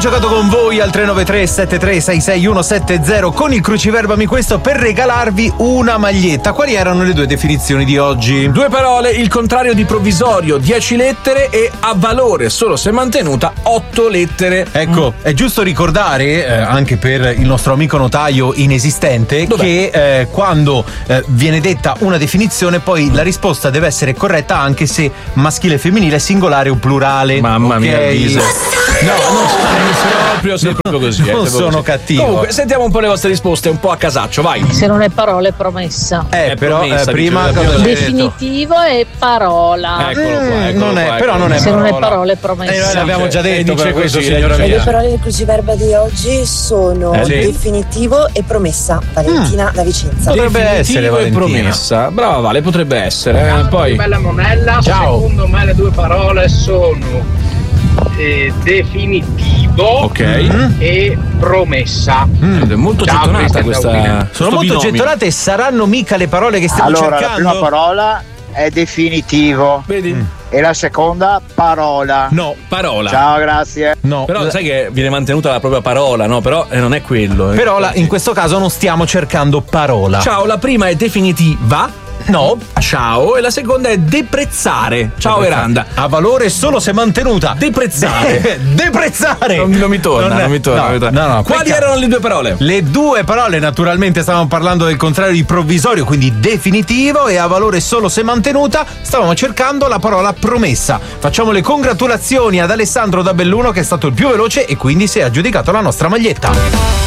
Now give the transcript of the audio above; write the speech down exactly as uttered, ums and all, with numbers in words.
giocato con voi al tre nove tre sette tre sei sei uno sette zero con il cruciverbami questo per regalarvi una maglietta. Quali erano le due definizioni di oggi? Due parole, il contrario di provvisorio, dieci lettere, e a valore solo se mantenuta, otto lettere. Ecco, mm. è giusto ricordare, eh, anche per il nostro amico notaio inesistente, Dov'è? che eh, quando eh, viene detta una definizione, poi la risposta deve essere corretta anche se maschile, femminile, singolare o plurale. Mamma okay? mia, Lisa. No, non sono proprio, sei proprio così. Non eh, sono così. cattivo. Comunque, sentiamo un po' le vostre risposte, un po' a casaccio, vai. Se non è parola è promessa. Eh, È però promessa, eh, prima dice, cosa definitivo è parola. Eccolo qua, eccolo non è, qua, però eccolo non è Se non parola. è parola è promessa. Eh, noi l'abbiamo già Eh, detto, dice per questo, così, signora dice Le mia. due parole del cruciverba di oggi sono Eh, sì. definitivo e promessa. Valentina da Vicenza. Potrebbe Definitivo essere, e Valentina. promessa. Brava Vale, potrebbe essere. Eh, poi Bella Monella, Ciao. secondo me le due parole sono eh, definitivo ok. e promessa. Ed è molto Ciao, gettonata Cristian questa. Daubini. Sono questo molto binomio. gettonate e saranno mica le parole che stiamo Allora, la cercando? prima parola è definitivo Vedi? e la seconda parola. No, Parola. Ciao, grazie. no. Però sai che viene mantenuta la propria parola, no? Però eh, non è quello. eh. Però la- in questo caso non stiamo cercando parola. Ciao, la prima è definitiva. No. Ciao. E la seconda è deprezzare. Ciao Veranda. A valore solo se mantenuta. Deprezzare. Deprezzare. Non, non mi torna, Non non, è- mi torna. no, non mi torna. no, no, Quali peccato. erano le due parole? Le due parole, naturalmente stavamo parlando del contrario di provvisorio, quindi definitivo, e a valore solo se mantenuta stavamo cercando la parola promessa. Facciamo le congratulazioni ad Alessandro da Belluno, che è stato il più veloce e quindi si è aggiudicato la nostra maglietta.